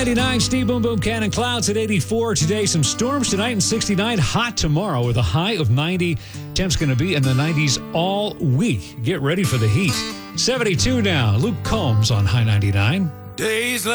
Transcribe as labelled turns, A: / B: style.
A: 99, Steve Boom Boom Cannon. Clouds at 84 today. Some storms tonight and 69. Hot tomorrow with a high of 90. Temps going to be in the 90s all week. Get ready for the heat. 72 now. Luke Combs on High 99.
B: Days